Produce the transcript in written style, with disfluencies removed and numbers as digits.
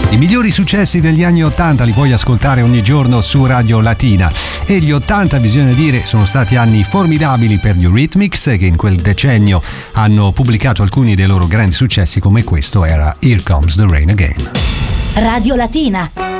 I migliori successi degli anni 80 li puoi ascoltare ogni giorno su Radio Latina, e gli 80, bisogna dire, sono stati anni formidabili per gli Eurythmics, che in quel decennio hanno pubblicato alcuni dei loro grandi successi, come questo era Here Comes the Rain Again. Radio Latina.